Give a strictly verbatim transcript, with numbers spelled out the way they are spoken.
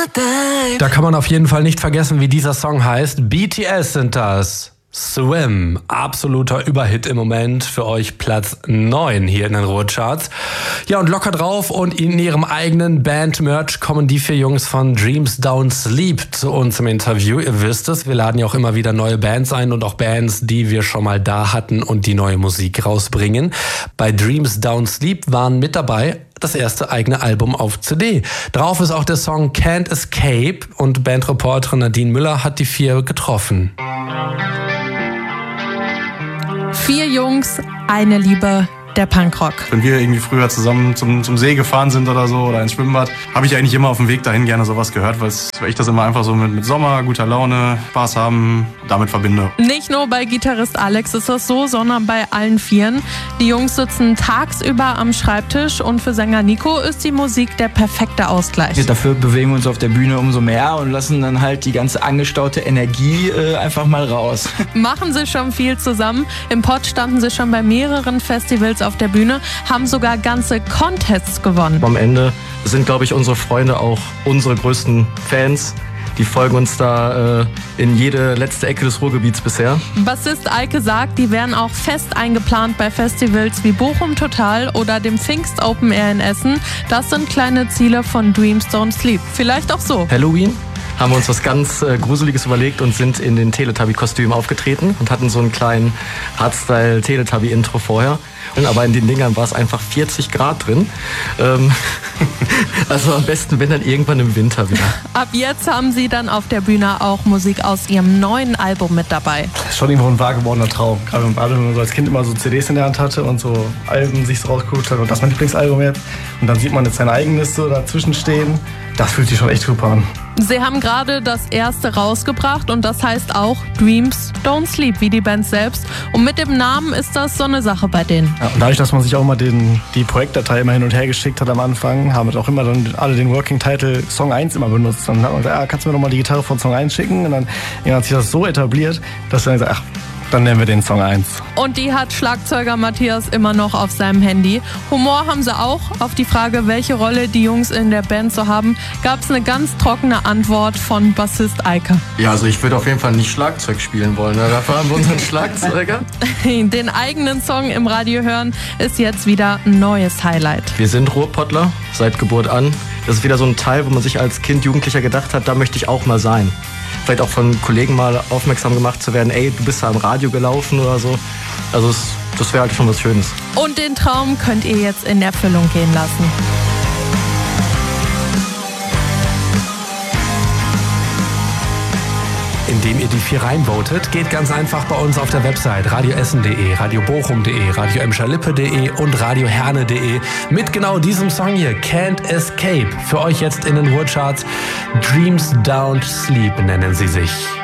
Da kann man auf jeden Fall nicht vergessen, wie dieser Song heißt. B T S sind das. Swim, absoluter Überhit im Moment, für euch Platz neun hier in den Ruhrcharts. Ja, und locker drauf und in ihrem eigenen Band-Merch kommen die vier Jungs von Dreams Don't Sleep zu uns im Interview. Ihr wisst es, wir laden ja auch immer wieder neue Bands ein und auch Bands, die wir schon mal da hatten und die neue Musik rausbringen. Bei Dreams Don't Sleep waren mit dabei das erste eigene Album auf C D. Drauf ist auch der Song Can't Escape und Bandreporterin Nadine Müller hat die vier getroffen. Vier Jungs, eine Liebe, der Punkrock. Wenn wir irgendwie früher zusammen zum, zum See gefahren sind oder so oder ins Schwimmbad, habe ich eigentlich immer auf dem Weg dahin gerne sowas gehört, weil ich das immer einfach so mit, mit Sommer, guter Laune, Spaß haben, damit verbinde. Nicht nur bei Gitarrist Alex ist das so, sondern bei allen Vieren. Die Jungs sitzen tagsüber am Schreibtisch und für Sänger Nico ist die Musik der perfekte Ausgleich. Dafür bewegen wir uns auf der Bühne umso mehr und lassen dann halt die ganze angestaute Energie äh, einfach mal raus. Machen sie schon viel zusammen. Im Pott standen sie schon bei mehreren Festivals auf der Bühne, haben sogar ganze Contests gewonnen. Am Ende sind, glaube ich, unsere Freunde auch unsere größten Fans. Die folgen uns da äh, in jede letzte Ecke des Ruhrgebiets bisher. Bassist Eike sagt, die wären auch fest eingeplant bei Festivals wie Bochum Total oder dem Pfingst Open Air in Essen. Das sind kleine Ziele von Dreams Don't Sleep. Vielleicht auch so. Halloween haben wir uns was ganz äh, Gruseliges überlegt und sind in den Teletubby-Kostümen aufgetreten und hatten so einen kleinen Hardstyle-Teletubby-Intro vorher. Aber in den Dingern war es einfach vierzig Grad drin. Ähm, also am besten, wenn dann irgendwann im Winter wieder. Ab jetzt haben sie dann auf der Bühne auch Musik aus ihrem neuen Album mit dabei. Das ist schon irgendwo ein wahr gewordener Traum. Gerade wenn man so als Kind immer so C Ds in der Hand hatte und so Alben sich so rausgeguckt hat und das ist mein Lieblingsalbum jetzt. Und dann sieht man jetzt sein eigenes so dazwischen stehen. Das fühlt sich schon echt super an. Sie haben gerade das erste rausgebracht und das heißt auch Dreams Don't Sleep, wie die Band selbst. Und mit dem Namen ist das so eine Sache bei denen. Ja, und dadurch, dass man sich auch immer den, die Projektdatei immer hin und her geschickt hat am Anfang, haben wir auch immer dann alle den Working Title Song eins immer benutzt. Dann hat man gesagt, ah, kannst du mir noch mal die Gitarre von Song eins schicken? Und dann hat sich das so etabliert, dass wir dann gesagt, ach, dann nennen wir den Song eins. Und die hat Schlagzeuger Matthias immer noch auf seinem Handy. Humor haben sie auch. Auf die Frage, welche Rolle die Jungs in der Band so haben, gab es eine ganz trockene Antwort von Bassist Eike. Ja, also ich würde auf jeden Fall nicht Schlagzeug spielen wollen. Ne? Dafür haben wir unseren Schlagzeuger. Den eigenen Song im Radio hören ist jetzt wieder ein neues Highlight. Wir sind Ruhrpottler seit Geburt an. Das ist wieder so ein Teil, wo man sich als Kind, Jugendlicher gedacht hat, da möchte ich auch mal sein. Vielleicht auch von Kollegen mal aufmerksam gemacht zu werden, ey, du bist da im Radio gelaufen oder so. Also es, das wäre halt schon was Schönes. Und den Traum könnt ihr jetzt in Erfüllung gehen lassen. Indem ihr die vier reinvotet, geht ganz einfach bei uns auf der Website radioessen punkt de, radiobochum punkt de, radio emscherlippe punkt de und radioherne punkt de mit genau diesem Song hier, Can't Escape. Für euch jetzt in den Ruhrcharts. Dreams Don't Sleep nennen sie sich.